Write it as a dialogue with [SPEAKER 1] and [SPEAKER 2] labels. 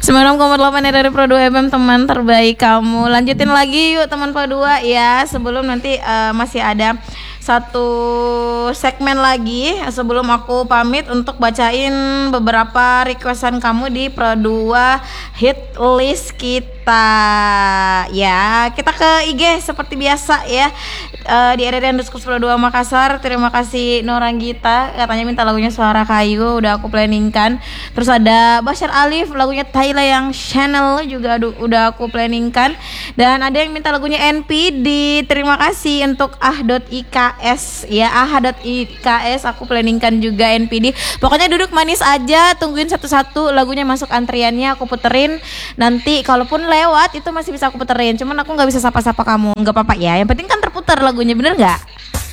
[SPEAKER 1] 96,8 dari Pro 2 FM, teman terbaik kamu. Lanjutin lagi yuk teman Pro 2 ya. Sebelum nanti masih ada satu segmen lagi sebelum aku pamit untuk bacain beberapa requestan kamu di Pro 2 hit list kita. Ya, kita ke IG seperti biasa ya. Di @_Pro 2 Makassar. Terima kasih Noranggita, katanya minta lagunya Suara Kayu, udah aku planningkan. Terus ada Bashar Alif, lagunya Thailand yang Channel juga udah aku planningkan. Dan ada yang minta lagunya NPD. Terima kasih untuk ah.iks ya, ah.iks aku planningkan juga NPD. Pokoknya duduk manis aja, tungguin satu-satu lagunya masuk antriannya, aku puterin. Nanti kalaupun lewat itu masih bisa aku puterin, cuman aku nggak bisa sapa-sapa kamu, nggak apa-apa ya, yang penting kan terputar lagunya, bener nggak?